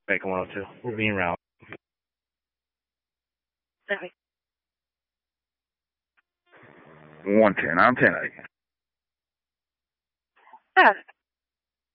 Bacon 102. We're being route. Okay. 110. I'm 10. Yeah.